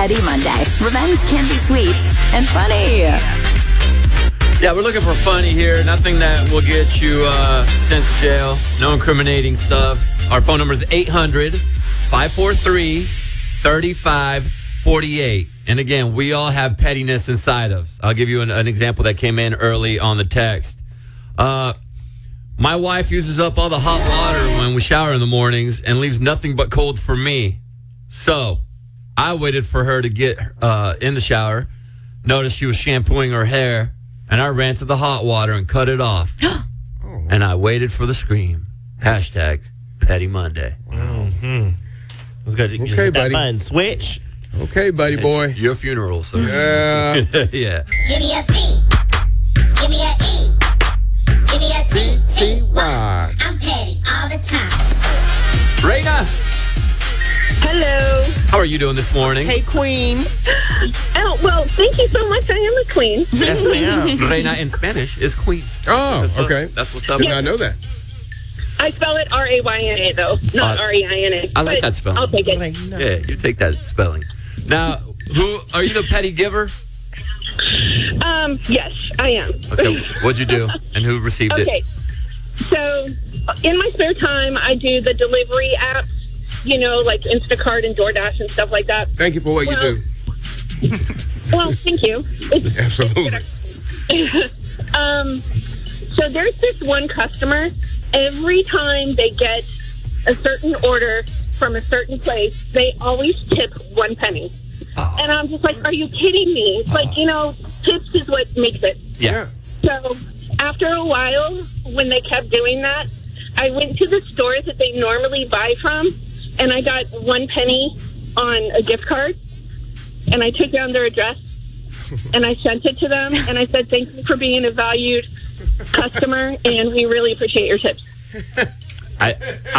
Petty Monday. Revenge can be sweet and funny. Yeah, we're looking for funny here. Nothing that will get you sent to jail. No incriminating stuff. Our phone number is 800-543-3548. And again, we all have pettiness inside us. I'll give you an example that came in early on the text. My wife uses up all the hot water when we shower in the mornings and leaves nothing but cold for me. So I waited for her to get in the shower, noticed she was shampooing her hair, and I ran to the hot water and cut it off. And I waited for the scream. Hashtag Petty Monday. Mm-hmm. Let's go. Okay, buddy. Button. Switch. Okay, buddy boy. Your funeral, sir. Yeah. Yeah. Give me a P. Give me a E. Give me a T. T-Y. I'm petty all the time. Raina, Hello. how are you doing this morning? Hey, Queen. Oh, well, thank you so much. I am a queen. Yes, ma'am. Reina in Spanish is queen. Oh, okay. That's what's up. Did not know that. I spell it Rayna, though, not Reina. I like that spelling. I'll take it. Yeah, you take that spelling. Now, who are you the petty giver? Yes, I am. Okay, what'd you do and who received Okay. it? So, in my spare time, I do the delivery apps, like Instacart and DoorDash and stuff like that. Thank you for what you do. Well, thank you. Absolutely. So there's this one customer, every time they get a certain order from a certain place, they always tip 1 penny. Oh. And I'm just like, are you kidding me? It's like, tips is what makes it. Yeah. So after a while, when they kept doing that, I went to the stores that they normally buy from, and I got 1 penny on a gift card, and I took down their address, and I sent it to them, and I said, thank you for being a valued customer, and we really appreciate your tips. I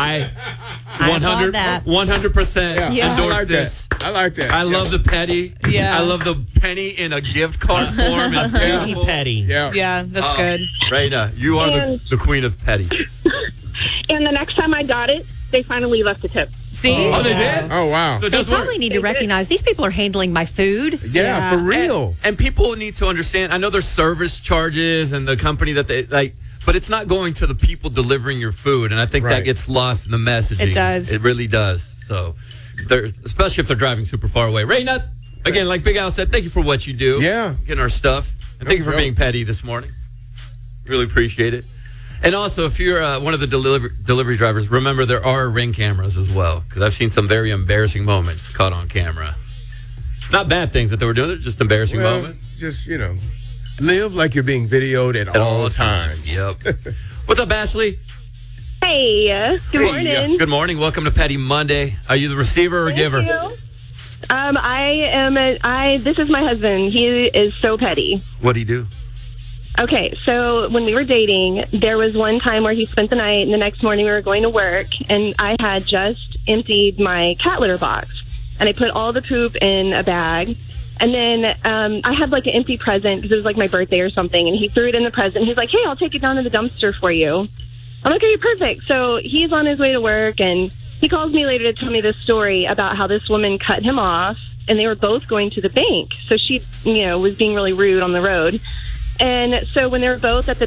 100% Yeah. endorse I like this. that. I like that. I love the petty. Yeah. I love the penny in a gift card form. It's Petty, beautiful. petty. Yeah. Yeah, that's good. Raina, you are the queen of petty. And the next time I got it, they finally left a tip. See? Oh, they did? Oh, wow. So it They does work. probably need to recognize these people are handling my food. Yeah, for real. And people need to understand, I know there's service charges and the company that they like, but it's not going to the people delivering your food. And I think that Right. gets lost in the messaging. It does. It really does. So, especially if they're driving super far away. Raina, again, like Big Al said, thank you for what you do. Yeah. Getting our stuff. And thank you for No. being petty this morning. Really appreciate it. And also, if you're one of the delivery drivers, remember there are Ring cameras as well, because I've seen some very embarrassing moments caught on camera. Not bad things that they were doing, they're just embarrassing Well, moments. just, live like you're being videoed at all times. Yep. What's up, Ashley? Hey, good morning. Good morning. Welcome to Petty Monday. Are you the receiver or giver? This is my husband. He is so petty. What do you do? Okay, so when we were dating, there was one time where he spent the night, and the next morning we were going to work, and I had just emptied my cat litter box, and I put all the poop in a bag, and then I had like an empty present because it was like my birthday or something, and he threw it in the present. He's like, hey, I'll take it down to the dumpster for you. I'm like, okay, perfect. So he's on his way to work, and he calls me later to tell me this story about how this woman cut him off, and they were both going to the bank. So she, was being really rude on the road. And so when they were both at the